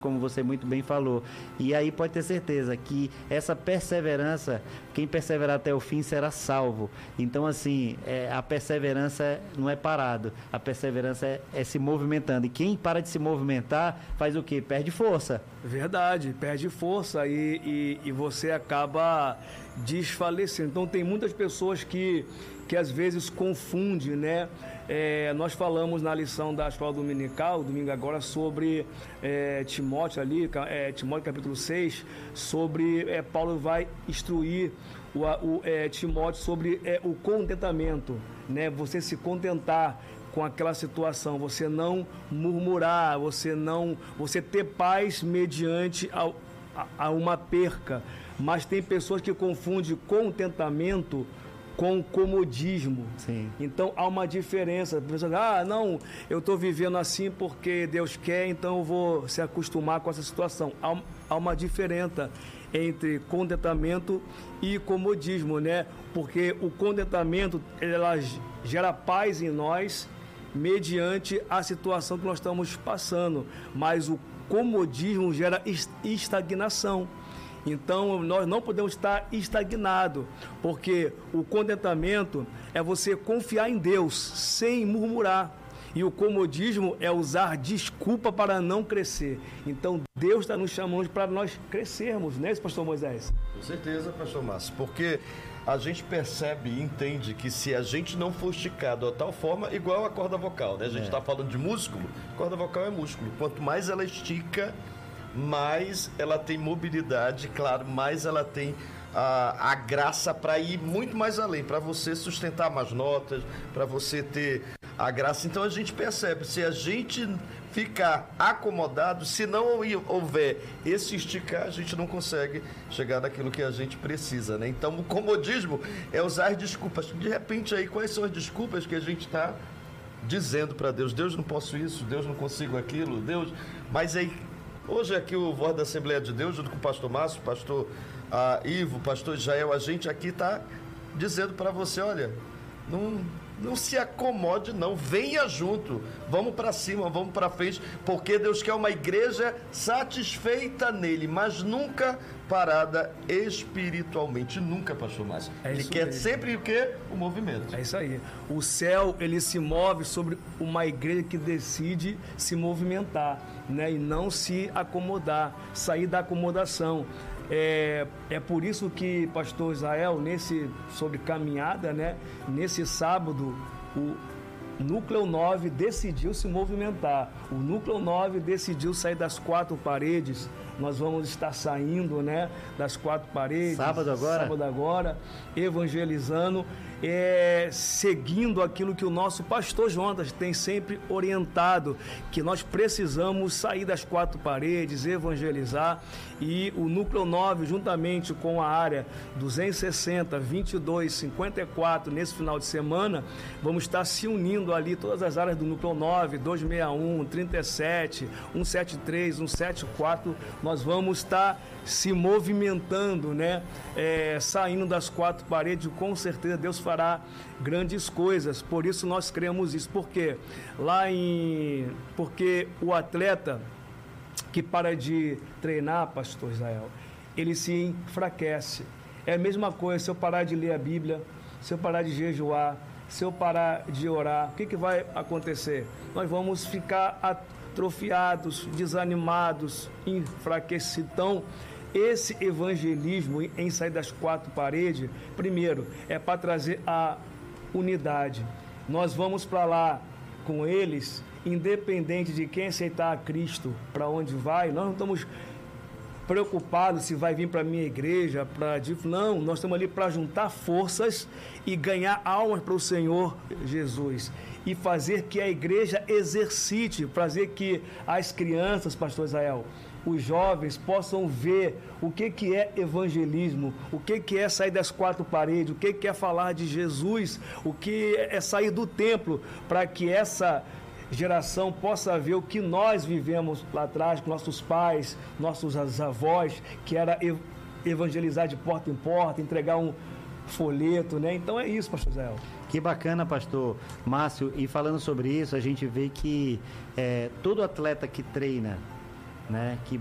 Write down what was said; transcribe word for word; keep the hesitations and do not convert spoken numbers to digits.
como você muito bem falou. E aí pode ter certeza que essa perseverança, quem perseverar até o fim será salvo. Então, assim, é, a perseverança não é parado, a perseverança é, é se movimentando. E quem para de se movimentar faz o quê? Perde força. Verdade, perde força e, e, e você acaba desfalecendo. Então, tem muitas pessoas que, que às vezes confundem, né? É, nós falamos na lição da escola dominical, domingo agora, sobre é, Timóteo ali, é, Timóteo capítulo seis, sobre é, Paulo vai instruir o, o, é, Timóteo sobre é, o contentamento, né? Você se contentar com aquela situação, você não murmurar, você não, você ter paz mediante a, a, a uma perca. Mas tem pessoas que confundem contentamento com comodismo. Sim. Então há uma diferença. A pessoa diz, ah, não, eu estou vivendo assim porque Deus quer, então eu vou se acostumar com essa situação. Há, há uma diferença entre contentamento e comodismo, né? Porque o contentamento, ela gera paz em nós mediante a situação que nós estamos passando, mas o comodismo gera estagnação. Então, nós não podemos estar estagnados, porque o contentamento é você confiar em Deus sem murmurar. E o comodismo é usar desculpa para não crescer. Então, Deus está nos chamando para nós crescermos, né, pastor Moisés? Com certeza, pastor Márcio, porque a gente percebe e entende que se a gente não for esticado de tal forma, igual a corda vocal, né? A gente está é. falando de músculo, corda vocal é músculo. Quanto mais ela estica, mais ela tem mobilidade, claro, mais ela tem a, a graça para ir muito mais além, para você sustentar mais notas, para você ter a graça. Então a gente percebe, se a gente ficar acomodado, se não houver esse esticar, a gente não consegue chegar naquilo que a gente precisa, né? Então o comodismo é usar desculpas. De repente aí, quais são as desculpas que a gente está dizendo para Deus? Deus, não posso isso, Deus, não consigo aquilo, Deus... Mas aí, hoje aqui o Voz da Assembleia de Deus, junto com o pastor Márcio, o pastor ah, Ivo, o pastor Israel, a gente aqui está dizendo para você, olha, não, não se acomode não, venha junto, vamos para cima, vamos para frente, porque Deus quer uma igreja satisfeita nele, mas nunca parada espiritualmente, nunca, pastor Márcio. É Ele quer mesmo. Sempre o quê? O movimento. É isso aí. O céu, ele se move sobre uma igreja que decide se movimentar, né? E não se acomodar, sair da acomodação. É, é por isso que, pastor Israel, nesse, sobre caminhada, né? Nesse sábado, o Núcleo nove decidiu se movimentar. O Núcleo nove decidiu sair das quatro paredes. Nós vamos estar saindo, né, das quatro paredes. Sábado agora? Sábado agora, evangelizando, é, seguindo aquilo que o nosso pastor Jonas tem sempre orientado, que nós precisamos sair das quatro paredes, evangelizar. E o Núcleo nove, juntamente com a área duzentos e sessenta, vinte e dois, cinquenta e quatro, nesse final de semana, vamos estar se unindo ali, todas as áreas do Núcleo nove, duzentos e sessenta e um, trinta e sete, cento e setenta e três, cento e setenta e quatro, nós vamos estar se movimentando, né? É, saindo das quatro paredes, com certeza Deus fará grandes coisas. Por isso nós cremos isso. Por quê? Lá em... Porque o atleta que para de treinar, pastor Israel, ele se enfraquece. É a mesma coisa se eu parar de ler a Bíblia, se eu parar de jejuar, se eu parar de orar, o que, que vai acontecer? Nós vamos ficar atrofiados, desanimados, enfraquecidos. Então, esse evangelismo em sair das quatro paredes, primeiro, é para trazer a unidade. Nós vamos para lá com eles, independente de quem aceitar a Cristo, para onde vai, nós não estamos preocupados se vai vir para a minha igreja, para... não, nós estamos ali para juntar forças e ganhar almas para o Senhor Jesus e fazer que a igreja exercite, fazer que as crianças, pastor Israel, os jovens possam ver o que, que é evangelismo, o que, que é sair das quatro paredes, o que, que é falar de Jesus, o que é sair do templo, para que essa geração possa ver o que nós vivemos lá atrás com nossos pais, nossos avós, que era evangelizar de porta em porta, entregar um folheto, né? Então é isso, pastor Israel. Que bacana, pastor Márcio. E falando sobre isso, a gente vê que é, todo atleta que treina, né? Que